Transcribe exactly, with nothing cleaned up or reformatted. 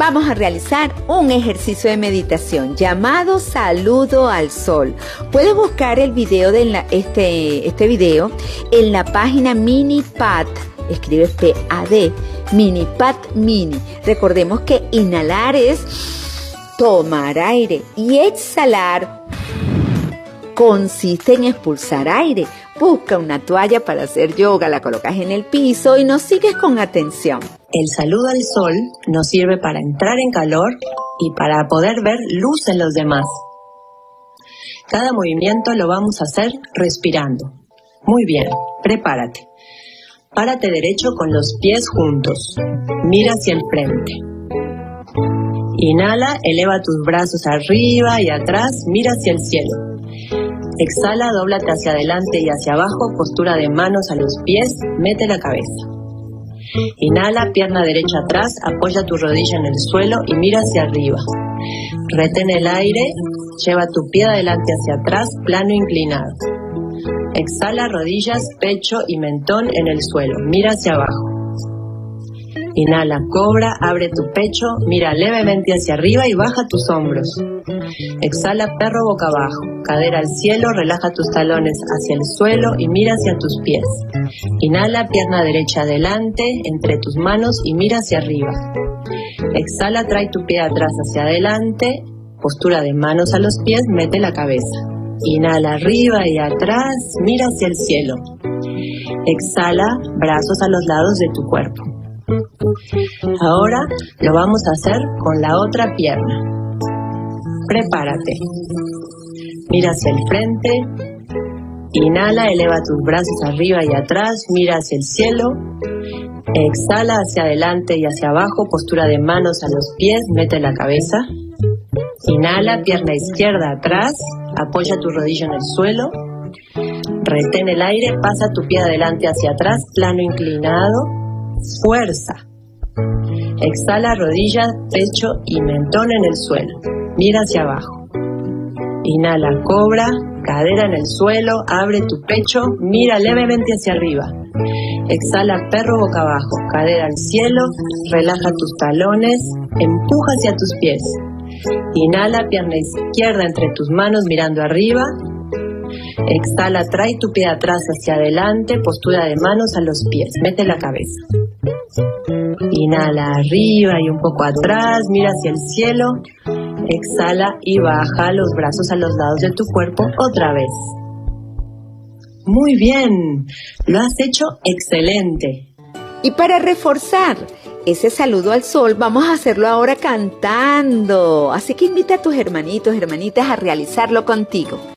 vamos a realizar un ejercicio de meditación llamado Saludo al Sol. Puedes buscar el video de la, este, este video en la página MiniPad. Escribe P A D, MiniPad Mini. Recordemos que inhalar es tomar aire y exhalar consiste en expulsar aire. Busca una toalla para hacer yoga, la colocas en el piso y nos sigues con atención. El saludo al sol nos sirve para entrar en calor y para poder ver luz en los demás. Cada movimiento lo vamos a hacer respirando. Muy bien, prepárate. Párate derecho con los pies juntos. Mira hacia el frente. Inhala, eleva tus brazos arriba y atrás, mira hacia el cielo. Exhala, dóblate hacia adelante y hacia abajo, postura de manos a los pies, mete la cabeza. Inhala, pierna derecha atrás, apoya tu rodilla en el suelo y mira hacia arriba. Retén el aire, lleva tu pie adelante hacia atrás, plano inclinado. Exhala, rodillas, pecho y mentón en el suelo, mira hacia abajo. Inhala, cobra, abre tu pecho, mira levemente hacia arriba y baja tus hombros. Exhala, perro boca abajo, cadera al cielo, relaja tus talones hacia el suelo y mira hacia tus pies. Inhala, pierna derecha adelante, entre tus manos y mira hacia arriba. Exhala, trae tu pie atrás hacia adelante, postura de manos a los pies, mete la cabeza. Inhala, arriba y atrás, mira hacia el cielo. Exhala, brazos a los lados de tu cuerpo. Ahora lo vamos a hacer con la otra pierna. Prepárate. Mira hacia el frente. Inhala, eleva tus brazos arriba y atrás, mira hacia el cielo. Exhala hacia adelante y hacia abajo, postura de manos a los pies, mete la cabeza. Inhala, pierna izquierda atrás, apoya tu rodilla en el suelo. Retén el aire, pasa tu pie adelante hacia atrás, plano inclinado. Fuerza. Exhala, rodilla, pecho y mentón en el suelo. Mira hacia abajo. Inhala, cobra, cadera en el suelo, abre tu pecho, mira levemente hacia arriba. Exhala, perro boca abajo, cadera al cielo, relaja tus talones, empuja hacia tus pies. Inhala, pierna izquierda entre tus manos mirando arriba. Exhala, trae tu pie atrás hacia adelante, postura de manos a los pies, mete la cabeza. Inhala arriba y un poco atrás, mira hacia el cielo. Exhala y baja los brazos a los lados de tu cuerpo otra vez. Muy bien, lo has hecho excelente. Y para reforzar ese saludo al sol, vamos a hacerlo ahora cantando. Así que invita a tus hermanitos, hermanitas a realizarlo contigo.